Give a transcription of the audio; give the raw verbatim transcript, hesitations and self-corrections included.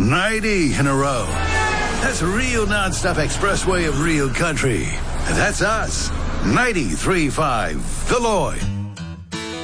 ninety in a row. That's a real non-stop expressway of real country. And that's us. ninety-three point five The Lloyd.